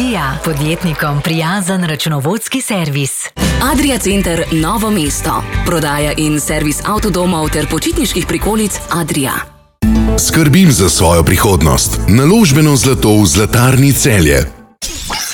Adria, podjetnikom prijazen računovodski servis. Adria Center Novo mesto. Prodaja in servis avtodomov ter počitniških prikolic Adria. Skrbim za svojo prihodnost. Naložbeno zlato v Zlatarni Celje.